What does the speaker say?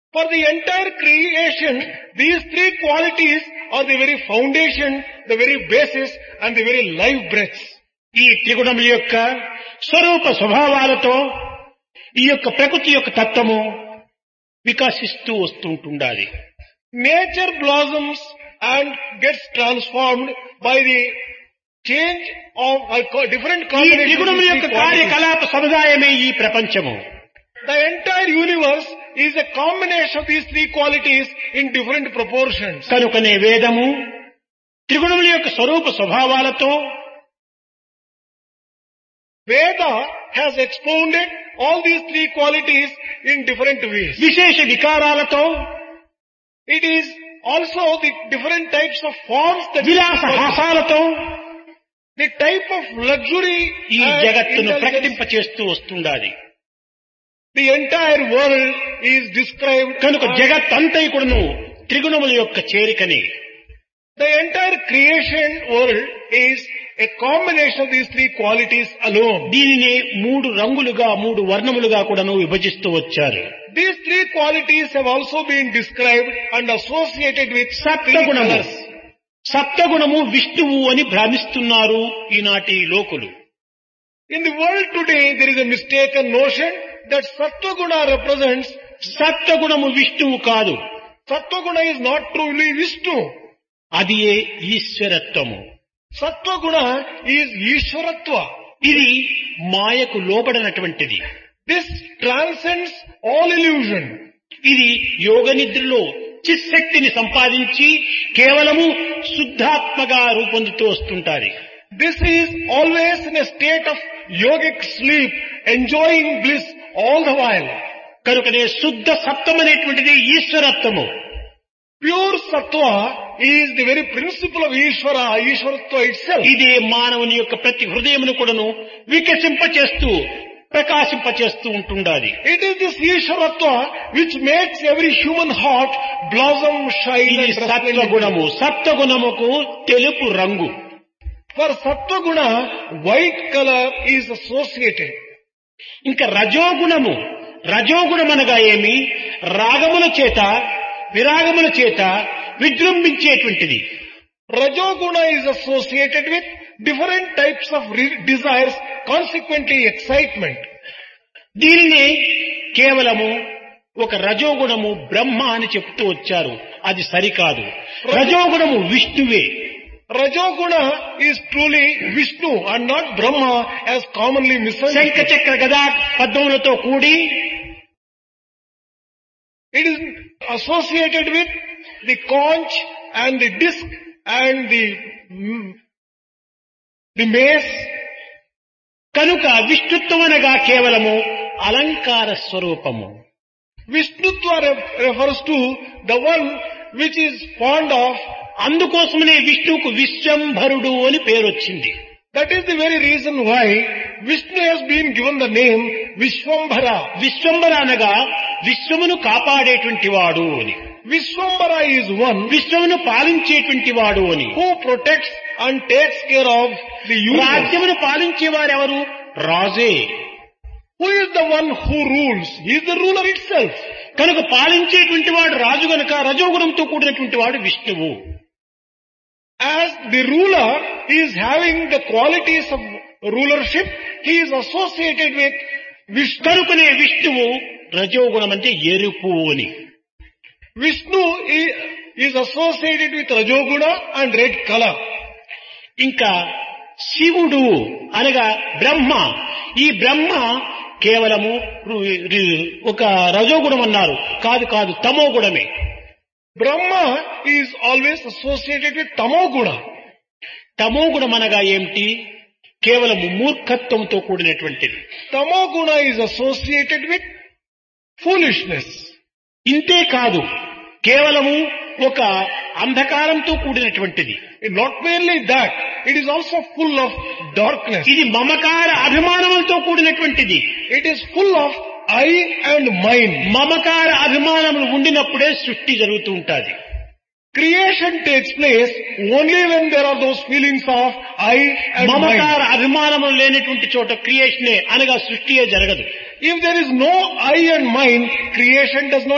For the entire creation, these three qualities are the very foundation, the very basis and the very life breaths. ఈ త్రిగుణముల యొక్క స్వరూప స్వభావాలతో ఈ యొక్క ప్రకృతి యొక్క తత్వము వికసిస్తూ వస్తుంటుండాలి. Nature blossoms and gets transformed by the change of different ఈ combinations. త్రిగుణముల యొక్క కార్యకలాప సముదాయమే ఈ ప్రపంచము. The entire universe is a combination of these three qualities in different proportions. కనుకనే వేదము త్రిగుణముల యొక్క స్వరూప స్వభావాలతో Veda has expounded all these three qualities in different ways. విశేష వికారాలతో It is also the different types of forms that విలాస హాసాలతో the type of luxury ఈ and జగత్తును indulgence. ప్రకటింపచేస్తూ వస్తుండాలి. The entire world is described కనుక as జగత్తంతైకుడును త్రిగుణముల యొక్క చేరికని. the entire creation world is a combination of these three qualities alone. దీనిని మూడు రంగులుగా మూడు వర్ణములుగా కూడాను విభజిస్తూ వచ్చారు. These three qualities have also been described and associated with three సప్తగుణము colors. సప్తగుణము విష్ణువు అని భ్రమిస్తున్నారు ఈనాటి లోకులు. In the world today, there is a mistaken notion that Sattva-guna represents, సప్తగుణము విష్ణువు కాదు, Sattva-guna is not truly Vishnu. అది ఈశ్వరత్వము. Sattva-guna is Ishwaratva. ఇది మాయకు లోబడినటువంటిది. This transcends all illusion. ఇది యోగ నిద్రలో చిశక్తిని సంపాదించి కేవలము శుద్ధాత్మగా రూపొందుతూ వస్తుంటారు. This is always in a state of yogic sleep, enjoying bliss all the while. కనుకనే శుద్ధ సత్వం అనేటువంటిది ఈశ్వరత్వము. Pure Sattva is the very principle of Ishvara, Ishwaratva itself. ఇదే మానవుని యొక్క ప్రతి హృదయమును కూడాను వికసింపచేస్తూ ప్రకాశింపచేస్తూ ఉంటుండాలి. It is this Ishwaratva which makes every human heart blossom, shine ఇది and resplendent. సత్వగుణము. సత్వగుణముకు తెలుపు రంగు. For Sattva-guna, white color is associated. ఇంకా రజోగుణము. రజోగుణమనగా ఏమి? రాగముల చేత విరాగముల చేత విజృంభించేటువంటిది. Rajoguna is associated with different types of desires, consequently excitement. దీనిని కేవలము ఒక రజోగుణము బ్రహ్మ అని చెప్తూ వచ్చారు. అది సరికాదు. రజోగుణము విష్ణువే. Rajoguna is truly Vishnu and not Brahma as commonly శంఖ misunderstood. చక్ర గదా పద్మములతో కూడి It is associated with the conch and the disc and the mace. కనుక విష్ణుత్వం అనగా కేవలము అలంకార స్వరూపము. Vishnutva refers to the one which is fond of. అందుకోసమనే విష్ణువుకు విశ్వంభరుడు అని పేరు వచ్చింది. That is the very reason why Vishnu has been given the name Vishwambhara. Vishwambhara అనగా విశ్వమును కాపాడేటువంటి వాడు అని, Vishwambhara is one విశ్వమును పాలించేటువంటి వాడు అని. who protects and takes care of the universe. రాజ్యమును పాలించేవారెవరు? రాజే. Who is the one who rules? He is the ruler itself. కనుక పాలించేటువంటి వాడు రాజు గనుక రజోగుణంతో కూడినటువంటి వాడు విష్ణువు. As the ruler is having the qualities of rulership, he is associated with Vishnu. కనుకనే విష్ణువు రజోగుణం అంటే ఎరుపు అని. Vishnu is associated with Rajoguna and red color. ఇంకా శివుడు అనగా బ్రహ్మ. ఈ బ్రహ్మ కేవలము ఒక రజోగుణం అన్నారు. కాదు కాదు, తమోగుణమే. Brahma is always associated with Tamoguna. తమోగుణం అనగా ఏమిటి? కేవలము మూర్ఖత్వంతో కూడినటువంటిది. Tamoguna is associated with foolishness. ఇంతే కాదు, కేవలము ఒక అంధకారంతో కూడినటువంటిది. Not merely that, it is also full of darkness. ఇది మమకార అభిమానములతో కూడినటువంటిది. It is full of I and mine. మమకార అభిమానములు ఉండినప్పుడే సృష్టి జరుగుతూ ఉంటుంది. Creation takes place only when there are those feelings of I and mine. మమకార అభిమానములు లేనటువంటి చోట క్రియేషనే అనగా సృష్టియే జరగదు. If there is no I and mine, creation does not